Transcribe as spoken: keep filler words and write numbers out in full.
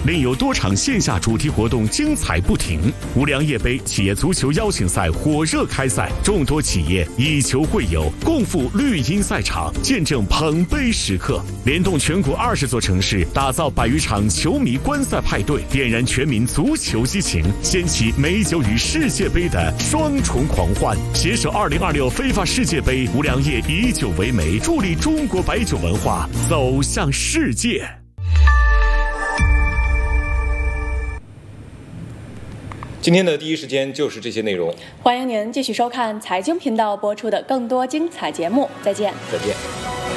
另有多场线下主题活动精彩不停。无良夜杯企业足球邀请赛火热开赛，众多企业以球会友，共赴绿茵赛场，见证捧杯时刻。联动全国二十座城市，打造百余场球迷观赛派对，点燃全民足球激情，掀起美酒与世界杯的双重狂欢。携手二零二六非法世界杯，无良业以酒为媒，助力中国白酒文化走向世界。 今天的第一时间就是这些内容， 欢迎您继续收看财经频道播出的更多精彩节目，再见。 再见。